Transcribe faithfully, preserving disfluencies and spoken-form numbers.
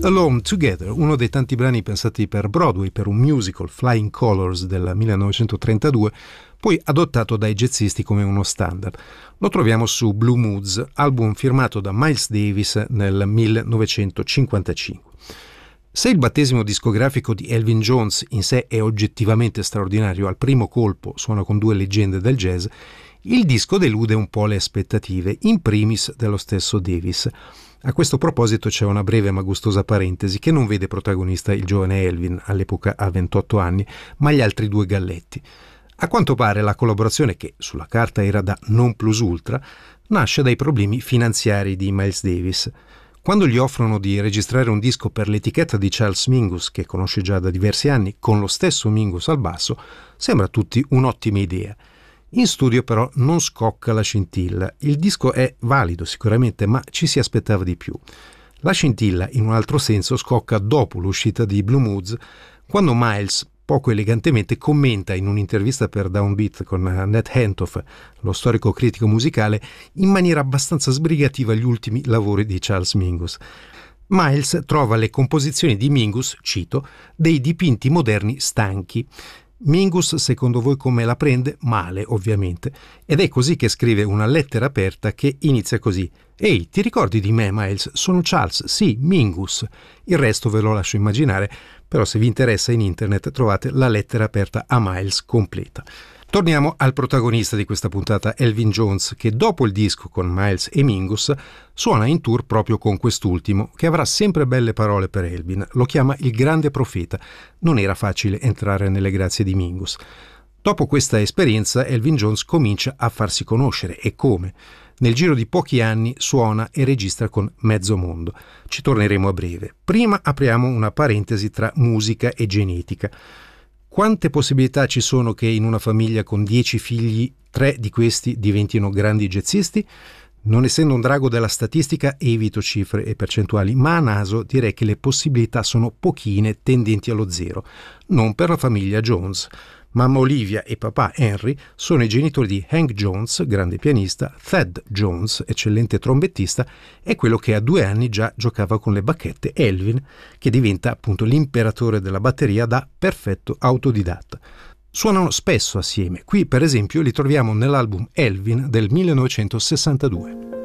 Alone Together, uno dei tanti brani pensati per Broadway per un musical, Flying Colours del millenovecentotrentadue, poi adottato dai jazzisti come uno standard. Lo troviamo su Blue Moods, album firmato da Miles Davis nel millenovecentocinquantacinque. Se il battesimo discografico di Elvin Jones in sé è oggettivamente straordinario, al primo colpo suona con due leggende del jazz, il disco delude un po' le aspettative, in primis dello stesso Davis. A questo proposito c'è una breve ma gustosa parentesi che non vede protagonista il giovane Elvin, all'epoca ha ventotto anni, ma gli altri due galletti. A quanto pare la collaborazione, che sulla carta era da non plus ultra, nasce dai problemi finanziari di Miles Davis. Quando gli offrono di registrare un disco per l'etichetta di Charles Mingus, che conosce già da diversi anni, con lo stesso Mingus al basso, sembra a tutti un'ottima idea. In studio però non scocca la scintilla. Il disco è valido sicuramente, ma ci si aspettava di più. La scintilla, in un altro senso, scocca dopo l'uscita di Blue Moods, quando Miles, poco elegantemente, commenta in un'intervista per Downbeat con Nat Hentoff, lo storico critico musicale, in maniera abbastanza sbrigativa gli ultimi lavori di Charles Mingus. Miles trova le composizioni di Mingus, cito, dei dipinti moderni stanchi. Mingus, secondo voi come la prende? Male, ovviamente. Ed è così che scrive una lettera aperta che inizia così. Ehi, ti ricordi di me, Miles? Sono Charles, sì, Mingus. Il resto ve lo lascio immaginare, però se vi interessa in internet trovate la lettera aperta a Miles completa. Torniamo al protagonista di questa puntata, Elvin Jones, che dopo il disco con Miles e Mingus suona in tour proprio con quest'ultimo, che avrà sempre belle parole per Elvin. Lo chiama il grande profeta. Non era facile entrare nelle grazie di Mingus. Dopo questa esperienza, Elvin Jones comincia a farsi conoscere. E come? Nel giro di pochi anni suona e registra con mezzo mondo. Ci torneremo a breve. Prima apriamo una parentesi tra musica e genetica. Quante possibilità ci sono che in una famiglia con dieci figli, tre di questi diventino grandi jazzisti? Non essendo un drago della statistica, evito cifre e percentuali, ma a naso direi che le possibilità sono pochine, tendenti allo zero. Non per la famiglia Jones. Mamma Olivia e papà Henry sono i genitori di Hank Jones, grande pianista, Thad Jones, eccellente trombettista, e quello che a due anni già giocava con le bacchette, Elvin, che diventa appunto l'imperatore della batteria da perfetto autodidatta. Suonano spesso assieme. Qui, per esempio, li troviamo nell'album Elvin del millenovecentosessantadue.